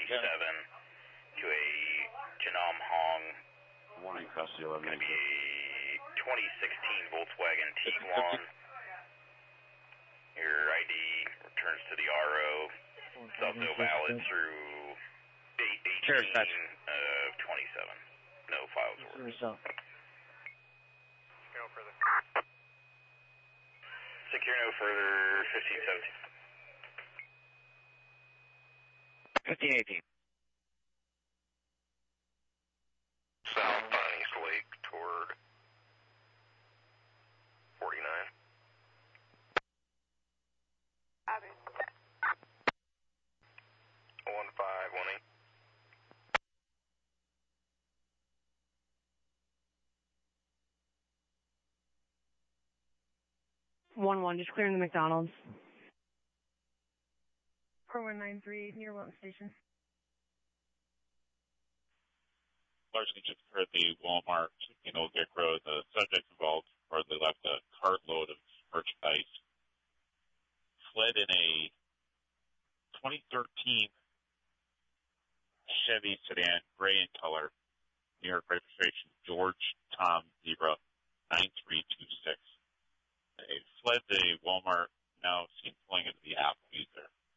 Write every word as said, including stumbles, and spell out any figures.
twenty-seven to a Janam Hong. Warning, custody eleven. Going to be a twenty sixteen Volkswagen Tiguan. Your I D returns to the R O. It's also valid through eight eighteen of twenty-seven. No files were. Go further. Secure no further, fifteen seventeen. fifteen eighteen. South Pine East Lake toward forty-nine. One five one eight. One one, just clearing the McDonald's. four one nine three near Wilton Station. Largely just heard the Walmart in Old Vic Road. The subjects involved hardly left a cartload of merchandise. Fled in a twenty thirteen Chevy sedan, gray in color, New York registration, George Tom Zebra nine three two six. They fled the Walmart, now seen pulling into the Applebee's there.